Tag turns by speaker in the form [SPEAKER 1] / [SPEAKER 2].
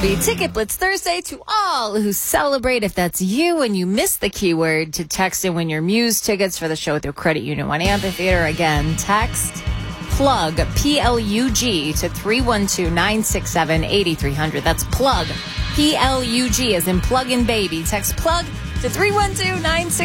[SPEAKER 1] Be Ticket Blitz Thursday to all who celebrate. If that's you and you missed the keyword, to text in win your Muse tickets for the show through Credit Union One Amphitheater. Again, text PLUG, P-L-U-G, to 312-967-8300. That's PLUG, P-L-U-G, as in plug-in baby. Text PLUG to 312-967-8300.